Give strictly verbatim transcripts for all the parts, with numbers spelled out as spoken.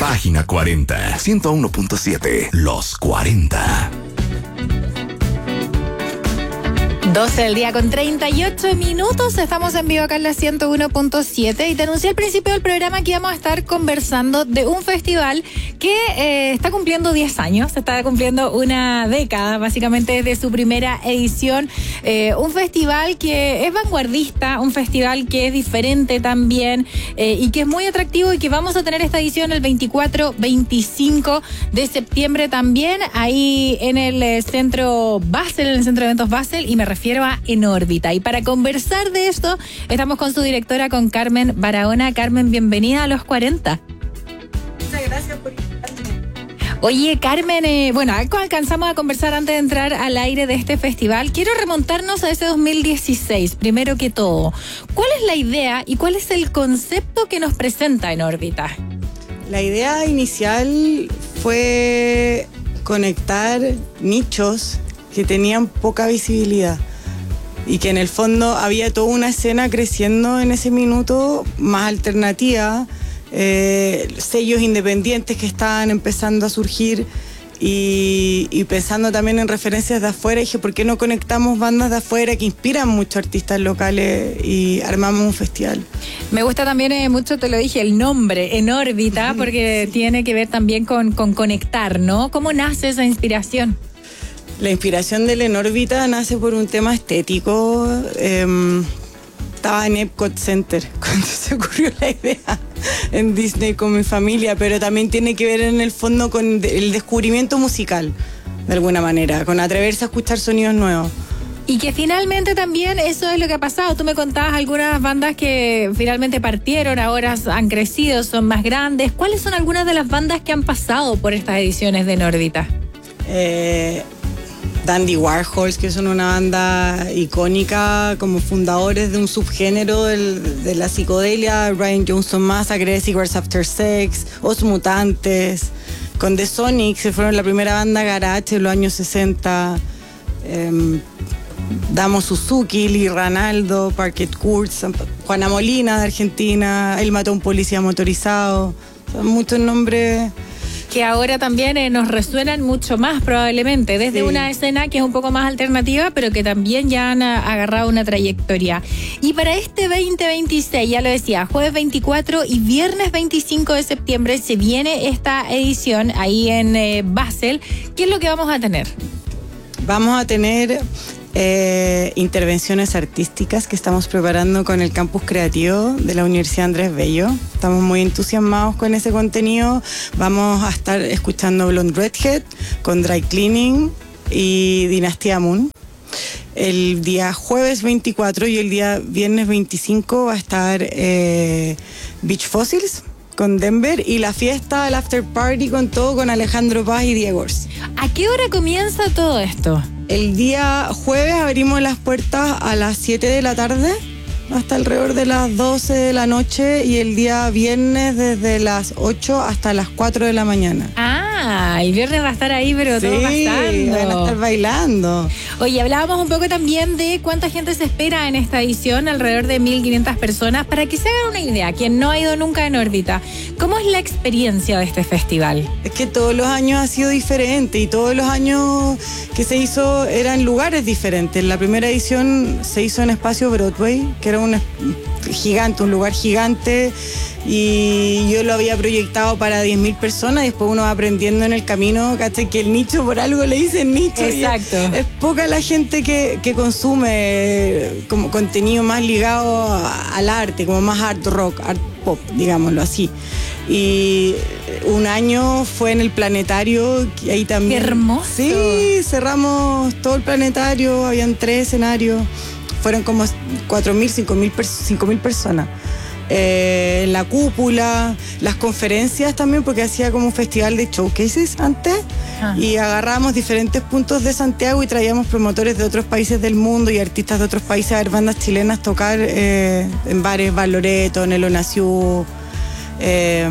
Página cuarenta, ciento uno punto siete, Los cuarenta. doce del día con treinta y ocho minutos, estamos en vivo acá en la ciento uno punto siete y te anuncié al principio del programa que íbamos a estar conversando de un festival que eh, está cumpliendo diez años, está cumpliendo una década básicamente desde su primera edición, eh, un festival que es vanguardista, un festival que es diferente también eh, y que es muy atractivo y que vamos a tener esta edición el veinticuatro veinticinco de septiembre también ahí en el eh, centro Basel, en el centro de eventos Basel, y me refiero a En Órbita. Y para conversar de esto, estamos con su directora, con Carmen Barahona. Carmen, bienvenida a Los cuarenta. Muchas gracias por invitarme. Oye, Carmen, eh, bueno, algo alcanzamos a conversar antes de entrar al aire de este festival. Quiero remontarnos a ese dos mil dieciséis, primero que todo. ¿Cuál es la idea y cuál es el concepto que nos presenta En Órbita? La idea inicial fue conectar nichos que tenían poca visibilidad y que en el fondo había toda una escena creciendo en ese minuto más alternativa, eh, sellos independientes que estaban empezando a surgir y, y pensando también en referencias de afuera. Dije, ¿por qué no conectamos bandas de afuera que inspiran mucho artistas locales y armamos un festival? Me gusta también eh, mucho, te lo dije, el nombre, En Órbita, porque sí, tiene que ver también con, con conectar, ¿no? ¿Cómo nace esa inspiración? La inspiración del En Órbita nace por un tema estético. Eh, estaba en Epcot Center cuando se ocurrió la idea en Disney con mi familia, pero también tiene que ver en el fondo con el descubrimiento musical, de alguna manera, con atreverse a escuchar sonidos nuevos. Y que finalmente también eso es lo que ha pasado. Tú me contabas algunas bandas que finalmente partieron, ahora han crecido, son más grandes. ¿Cuáles son algunas de las bandas que han pasado por estas ediciones de En Órbita? Eh... Dandy Warhols, que son una banda icónica, como fundadores de un subgénero del, de la psicodelia, Ryan Johnson Massacre, Cigarettes After Sex, Os Mutantes, con The Sonics, que fueron la primera banda garage en los años sesenta, eh, Damo Suzuki, Lee Ranaldo, Parquet Kurtz, Juana Molina de Argentina, Él mató a un policía motorizado, son muchos nombres que ahora también eh, nos resuenan mucho más probablemente, desde sí. una escena que es un poco más alternativa, pero que también ya han a, agarrado una trayectoria. Y para este veinte veintiséis, ya lo decía, jueves veinticuatro y viernes veinticinco de septiembre se viene esta edición ahí en eh, Basel. ¿Qué es lo que vamos a tener? Vamos a tener eh, intervenciones artísticas que estamos preparando con el Campus Creativo de la Universidad Andrés Bello. Estamos muy entusiasmados con ese contenido. Vamos a estar escuchando Blonde Redhead con Dry Cleaning y Dinastía Moon. El día jueves veinticuatro y el día viernes veinticinco va a estar eh, Beach Fossils con Denver y la fiesta, el after party con todo, con Alejandro Paz y Diego Ors. ¿A qué hora comienza todo esto? El día jueves abrimos las puertas a las siete de la tarde hasta alrededor de las doce de la noche y el día viernes desde las ocho hasta las cuatro de la mañana. Ah, el viernes va a estar ahí, pero sí, todo pasando. Van a estar bailando. Oye, hablábamos un poco también de cuánta gente se espera en esta edición, alrededor de mil quinientas personas, para que se hagan una idea, quien no ha ido nunca en Órbita. ¿Cómo es la experiencia de este festival? Es que todos los años ha sido diferente y todos los años que se hizo eran lugares diferentes. La primera edición se hizo en Espacio Broadway, que era un gigante, un lugar gigante, y yo lo había proyectado para diez mil personas y después uno va aprendiendo en el camino, ¿cachai? Que el nicho, por algo le dicen nicho. Exacto. Es, es poca la gente que, que consume como contenido más ligado a, al arte, como más art rock, art pop, digámoslo así. Y un año fue en el planetario, que ahí también. ¡Qué hermoso! Sí, cerramos todo el planetario, habían tres escenarios. Fueron como cuatro mil, cinco mil personas. Eh, en la cúpula, las conferencias también, porque hacía como un festival de showcases antes. Ah. Y agarrábamos diferentes puntos de Santiago y traíamos promotores de otros países del mundo y artistas de otros países a ver bandas chilenas tocar eh, en bares, Bar Loreto, Nelo Nació. Eh,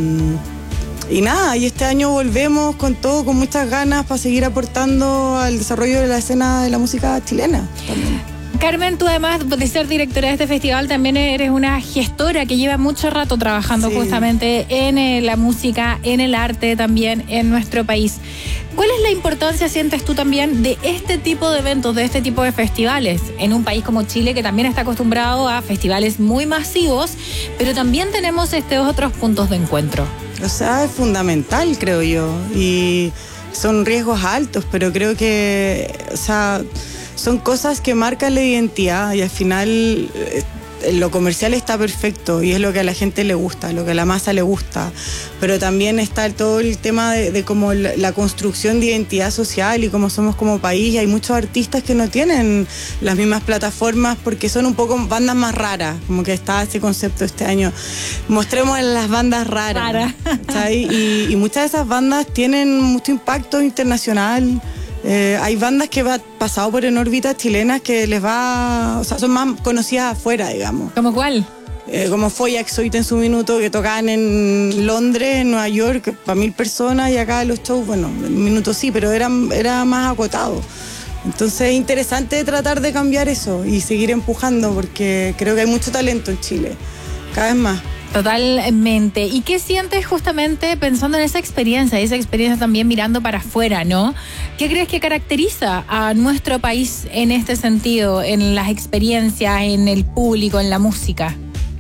y nada, y este año volvemos con todo, con muchas ganas para seguir aportando al desarrollo de la escena de la música chilena también. Carmen, tú además de ser directora de este festival, también eres una gestora que lleva mucho rato trabajando sí. justamente en eh, la música, en el arte también en nuestro país. ¿Cuál es la importancia, sientes tú también, de este tipo de eventos, de este tipo de festivales, en un país como Chile, que también está acostumbrado a festivales muy masivos, pero también tenemos estos otros puntos de encuentro? O sea, es fundamental, creo yo, y son riesgos altos, pero creo que, o sea, son cosas que marcan la identidad y al final lo comercial está perfecto y es lo que a la gente le gusta, lo que a la masa le gusta, pero también está todo el tema de, de como la, la construcción de identidad social y cómo somos como país, y hay muchos artistas que no tienen las mismas plataformas porque son un poco bandas más raras, como que está ese concepto este año, mostremos las bandas raras, Rara. y, y muchas de esas bandas tienen mucho impacto internacional. Eh, hay bandas que han pasado por En Órbita chilenas que les va, o sea, son más conocidas afuera, digamos. ¿Cómo cuál? Eh, como Foyaxoid en su minuto, que tocaban en Londres, en Nueva York, para mil personas, y acá los shows, bueno, en minutos sí, pero era, era más acotado. Entonces es interesante tratar de cambiar eso y seguir empujando, porque creo que hay mucho talento en Chile, cada vez más. Totalmente. ¿Y qué sientes justamente pensando en esa experiencia, y esa experiencia también mirando para afuera, ¿no? ¿Qué crees que caracteriza a nuestro país en este sentido, en las experiencias, en el público, en la música?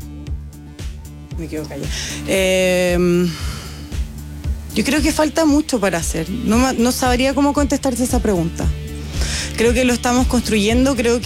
Me quedo callada. Eh, yo creo que falta mucho para hacer. No, no sabría cómo contestarte esa pregunta. Creo que lo estamos construyendo, creo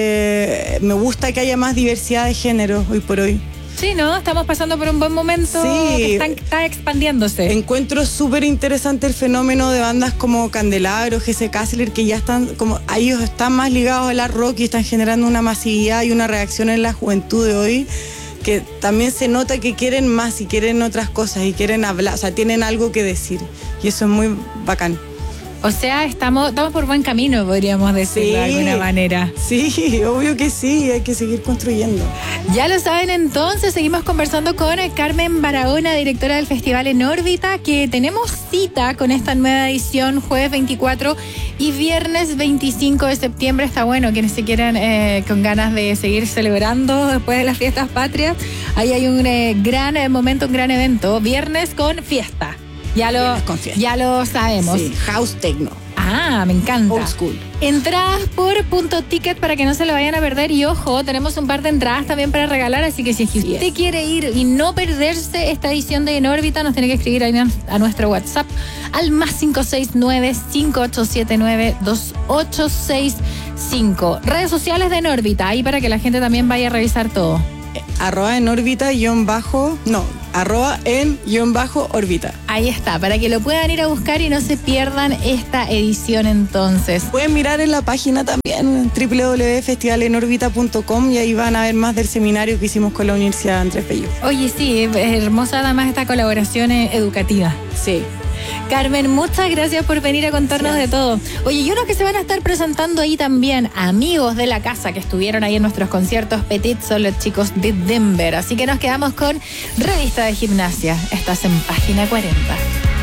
que me gusta que haya más diversidad de géneros hoy por hoy. Sí, ¿no? Estamos pasando por un buen momento sí. que están, está expandiéndose. Encuentro súper interesante el fenómeno de bandas como Candelabro, Jesse Kassler, que ya están, como ellos están más ligados al art rock y están generando una masividad y una reacción en la juventud de hoy, que también se nota que quieren más y quieren otras cosas y quieren hablar, o sea, tienen algo que decir. Y eso es muy bacán. O sea, estamos, estamos por buen camino, podríamos decirlo sí, de alguna manera. Sí, obvio que sí, hay que seguir construyendo. Ya lo saben, entonces seguimos conversando con Carmen Barahona, directora del Festival En Órbita, que tenemos cita con esta nueva edición jueves veinticuatro y viernes veinticinco de septiembre. Está bueno, quienes se quieran eh, con ganas de seguir celebrando después de las fiestas patrias. Ahí hay un eh, gran eh, momento, un gran evento. Viernes con fiesta. Ya lo, ya lo sabemos. Sí, house techno. Ah, me encanta. Old school. Entradas por punto ticket para que no se lo vayan a perder. Y ojo, tenemos un par de entradas también para regalar. Así que si es que usted yes. quiere ir y no perderse esta edición de En Órbita, nos tiene que escribir ahí a nuestro WhatsApp al más cinco seis nueve, cinco ocho siete nueve, dos ocho seis cinco. Redes sociales de En Órbita, ahí para que la gente también vaya a revisar todo. Arroba En Órbita, guión bajo, no, arroba en guión bajo órbita. Ahí está, para que lo puedan ir a buscar y no se pierdan esta edición entonces. Pueden mirar en la página también, doble u doble u doble u punto festival en órbita punto com, y ahí van a ver más del seminario que hicimos con la Universidad Andrés Bello. Oye, sí, es hermosa además esta colaboración educativa. Sí. Carmen, muchas gracias por venir a contarnos sí. de todo. Oye, y unos que se van a estar presentando ahí también, amigos de la casa que estuvieron ahí en nuestros conciertos Petit, son los chicos de Denver. Así que nos quedamos con Revista de Gimnasia. Estás en página cuarenta.